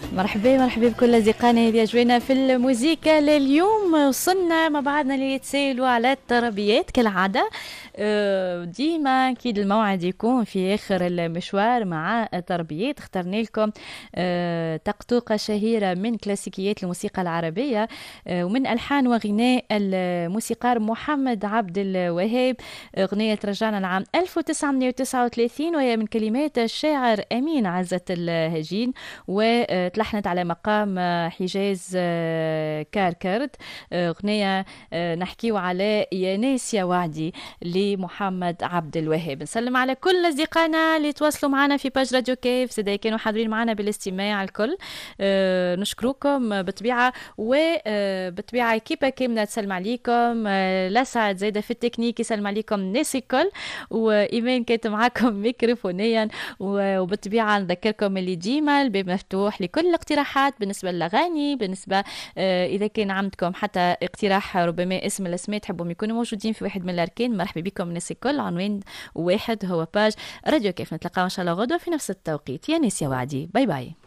مرحبا بكل أصدقائنا اللي يجونا في الموسيقى لليوم. وصلنا مع بعضنا اللي يتسائلوا على التربيات كالعادة. ديما أكيد الموعد يكون في آخر المشوار مع التربيات. اخترنا لكم تقطوقة شهيرة من كلاسيكيات الموسيقى العربية، ومن ألحان وغناء الموسيقار محمد عبد الوهاب. أغنية ترجعنا العام 1939، وهي من كلمات الشاعر أمين عزة الهجين، وتلحنت على مقام حجاز كاركرد. أغنية نحكيو على يا ناس يا وعدي لمحمد عبد الوهاب. نسلم على كل أصدقائنا اللي تواصلوا معنا في باج راديو كيف، زي كانوا حاضرين معنا بالاستماع الكل. نشكركم بطبيعة، وبطبيعة كيبا كاملة تسلم عليكم. لسعد زايدة في التكنيك يسلم عليكم الناس الكل، وإيمان كانت معاكم ميكروفونيا. وبالطبيعة نذكركم اللي ديما الباب مفتوح لكل الاقتراحات بالنسبة للأغاني، بالنسبة إذا كان عندكم حتى اقتراح ربما اسم الأسماء تحبهم يكونوا موجودين في واحد من الأركان، مرحبا بكم الناس الكل. عنوان واحد هو باج راديو كيف. نتلقاو إن شاء الله غدوة في نفس التوقيت. يا ناس يا وعدي، باي باي.